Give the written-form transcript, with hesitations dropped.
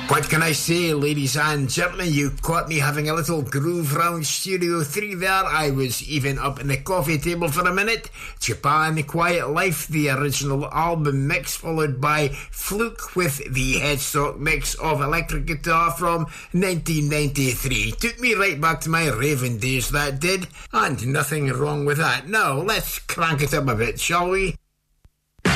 What can I say, ladies and gentlemen? You caught me having a little groove round Stereo 3 there. I was even up in the coffee table for a minute. Japan, The Quiet Life, the original album mix, followed by Fluke with the headstock mix of electric guitar from 1993. Took me right back to my raving days, that did, and nothing wrong with that. Now, let's crank it up a bit, shall we?